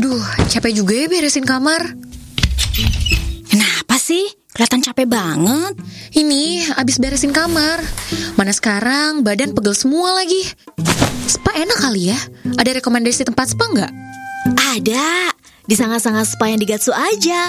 Duh, capek juga ya beresin kamar. Kenapa sih? Kelihatan capek banget. Ini abis beresin kamar. Mana sekarang badan pegel semua lagi. Spa enak kali ya? Ada rekomendasi tempat spa nggak? Ada. Di Sanga-Sanga Spa yang di Gatsu aja.